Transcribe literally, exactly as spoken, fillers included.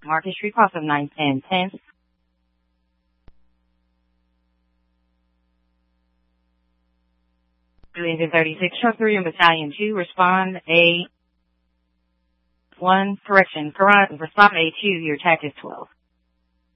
Market Street, cost of nine and ten. Engine thirty-six, Truck three and Battalion two, respond A one, correction, respond A two, your attack is twelve.